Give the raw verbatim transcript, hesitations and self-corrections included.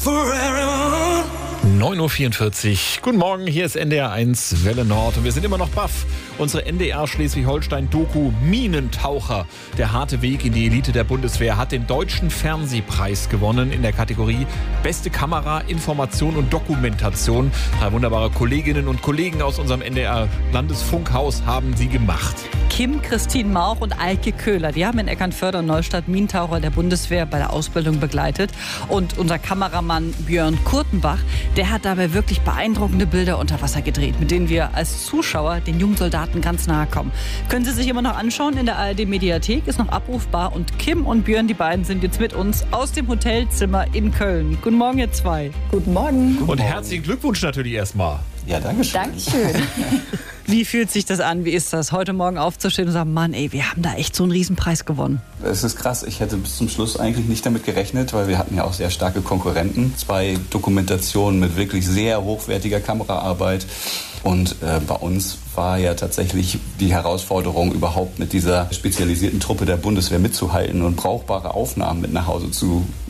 neun Uhr vierundvierzig. Guten Morgen, hier ist N D R eins Welle Nord und wir sind immer noch baff. Unsere N D R Schleswig-Holstein-Doku Minentaucher, der harte Weg in die Elite der Bundeswehr, hat den Deutschen Fernsehpreis gewonnen in der Kategorie Beste Kamera, Information und Dokumentation. Drei wunderbare Kolleginnen und Kollegen aus unserem N D R Landesfunkhaus haben sie gemacht. Kim, Christine Mauch und Eike Köhler, die haben in Eckernförde und Neustadt Minentaucher der Bundeswehr bei der Ausbildung begleitet. Und unser Kameramann Björn Kurtenbach, der hat dabei wirklich beeindruckende Bilder unter Wasser gedreht, mit denen wir als Zuschauer den jungen Soldaten ganz nahe kommen. Können Sie sich immer noch anschauen, in der A R D-Mediathek ist noch abrufbar. Und Kim und Björn, die beiden, sind jetzt mit uns aus dem Hotelzimmer in Köln. Guten Morgen, ihr zwei. Guten Morgen. Und Guten herzlichen Glückwunsch natürlich erstmal. Ja, danke schön. Dankeschön. Wie fühlt sich das an? Wie ist das, heute Morgen aufzustehen und sagen, Mann, ey, wir haben da echt so einen Riesenpreis gewonnen? Es ist krass. Ich hätte bis zum Schluss eigentlich nicht damit gerechnet, weil wir hatten ja auch sehr starke Konkurrenten. Zwei Dokumentationen mit wirklich sehr hochwertiger Kameraarbeit. Und äh, bei uns war ja tatsächlich die Herausforderung, überhaupt mit dieser spezialisierten Truppe der Bundeswehr mitzuhalten und brauchbare Aufnahmen mit nach Hause zu